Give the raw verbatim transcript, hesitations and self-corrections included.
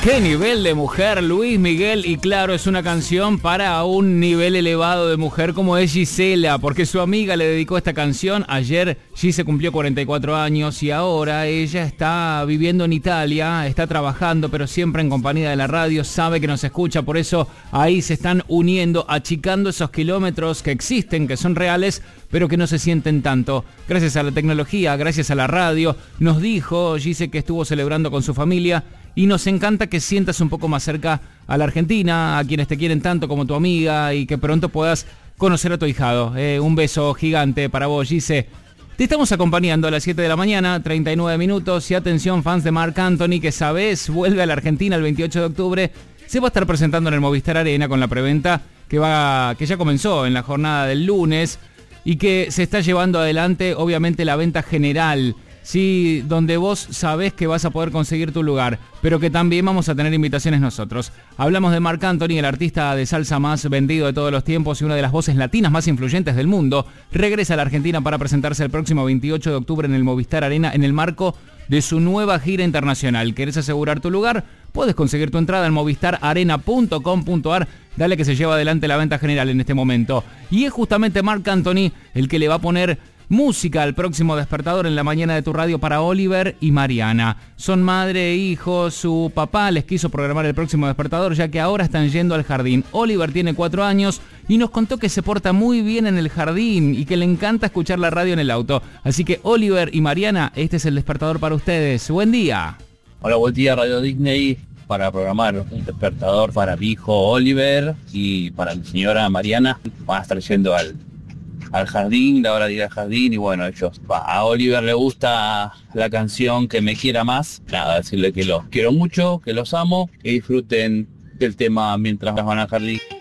Qué nivel de mujer, Luis Miguel, y claro, es una canción para un nivel elevado de mujer como es Gisela, porque su amiga le dedicó esta canción. Ayer Gise cumplió cuarenta y cuatro años y ahora ella está viviendo en Italia, está trabajando, pero siempre en compañía de la radio, sabe que nos escucha, por eso ahí se están uniendo, achicando esos kilómetros que existen, que son reales, pero que no se sienten tanto. Gracias a la tecnología, gracias a la radio, nos dijo Gise que estuvo celebrando con su familia. Y nos encanta que sientas un poco más cerca a la Argentina, a quienes te quieren tanto como tu amiga, y que pronto puedas conocer a tu ahijado. Eh, un beso gigante para vos, Gise. Te estamos acompañando a las siete de la mañana, treinta y nueve minutos. Y atención, fans de Marc Anthony, que sabés, vuelve a la Argentina el veintiocho de octubre. Se va a estar presentando en el Movistar Arena con la preventa que, va, que ya comenzó en la jornada del lunes y que se está llevando adelante, obviamente, la venta general. Sí, donde vos sabés que vas a poder conseguir tu lugar, pero que también vamos a tener invitaciones nosotros. Hablamos de Marc Anthony, el artista de salsa más vendido de todos los tiempos y una de las voces latinas más influyentes del mundo. Regresa a la Argentina para presentarse el próximo veintiocho de octubre en el Movistar Arena en el marco de su nueva gira internacional. ¿Querés asegurar tu lugar? Puedes conseguir tu entrada en movistar arena punto com punto ar. Dale que se lleva adelante la venta general en este momento. Y es justamente Marc Anthony el que le va a poner música al próximo despertador en la mañana de tu radio para Oliver y Mariana. Son madre e hijo, su papá les quiso programar el próximo despertador ya que ahora están yendo al jardín. Oliver tiene cuatro años y nos contó que se porta muy bien en el jardín y que le encanta escuchar la radio en el auto. Así que Oliver y Mariana, este es el despertador para ustedes. Buen día. Hola, buen día Radio Disney, para programar un despertador para mi hijo Oliver y para mi señora Mariana. Van a estar yendo al al jardín, la hora de ir al jardín, y bueno, ellos, a Oliver le gusta la canción Que me quiera más. Nada, decirle que los quiero mucho, que los amo, que disfruten del tema mientras van al jardín.